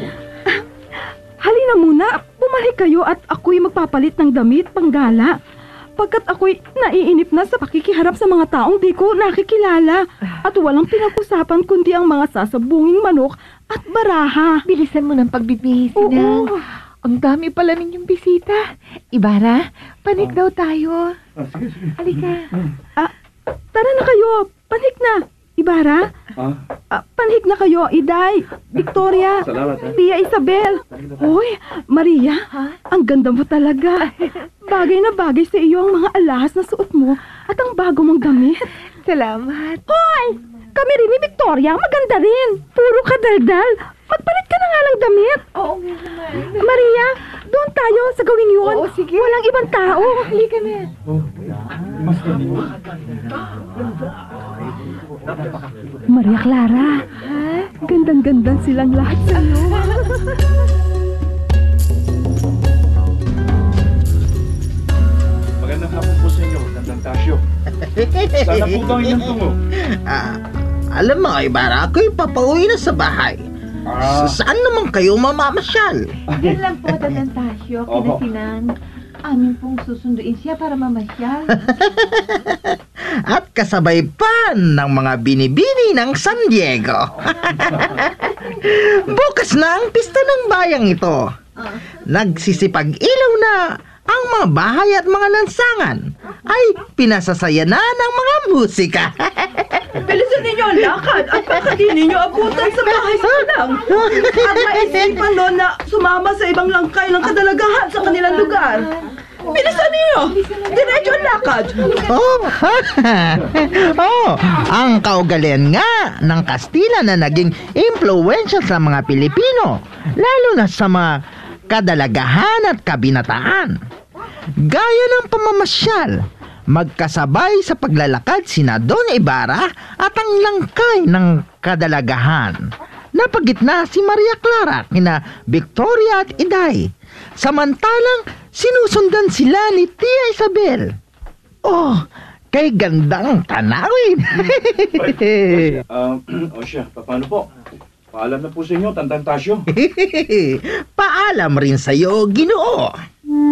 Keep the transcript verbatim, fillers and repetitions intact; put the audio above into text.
Halina muna, bumalik kayo at ako'y magpapalit ng damit panggala. Pagkat ako'y naiinip na sa pakikiharap sa mga taong di ko nakikilala at walang pinag-usapan kundi ang mga sasabunging manok at baraha. Bilisan mo ng pagbibihis, Sinang. Ang dami pala ninyong bisita. Ibarra, panik daw tayo. Ah, sige, sige. Halika. Ah, tara na kayo, panik na. Ibarra, Ah, ah, panik na kayo, Iday, Victoria, salamat, ha? Tia Isabel. Hoy, Maria, ang ganda mo talaga. Bagay na bagay sa iyo ang mga alahas na suot mo at ang bago mong damit. Salamat. Hoy! Kami rin ni Victoria, maganda rin. Puro ka daldal. Magpalit ka na nga ng damit. Oo nga naman. Maria, doon tayo sa gawing yun. Oo, sige. Walang ibang tao. Halika na. Mas ganito. Maria Clara, gandang-gandang silang lahat sa iyo. Magandang hapon po sa inyo, Tandang Tasyo. Sana po bang inyong tungo? Ah, alam mo, Ibarra, ako'y papauwi na sa bahay. Ah. Sa- Saan naman kayo mamamasyal? Yan lang po, Talantasyo, kina Oho. Sinang. Amin pong susunduin siya para mamasyal. At kasabay pa ng mga binibini ng San Diego. Bukas na ang pista ng bayang ito. Nagsisipag-ilaw na ang mga bahay at mga lansangan. Ay pinasasaya na ng mga musika. Bilisan ninyo ang lakad at baka di ninyo abutan sa bahay sa lang. At maisipan nun na sumama sa ibang langkay ng kadalagahan sa kanilang lugar. Bilisan ninyo! Diretso ang lakad! Oh, oh, ang kaugalian nga ng Kastila na naging impluwensya sa mga Pilipino, lalo na sa mga kadalagahan at kabinataan. Gaya ng pamamasyal, magkasabay sa paglalakad sina Don Ibarra at ang langkay ng kadalagahan. Napagitna si Maria Clara kina Victoria at Iday. Samantalang sinusundan sila ni Tia Isabel. Oh, kay gandang tanawin. Ah, o siya, paano po? Paalam na po sa inyo, Tandang Tasyo. Paalam rin sa'yo, Ginoo.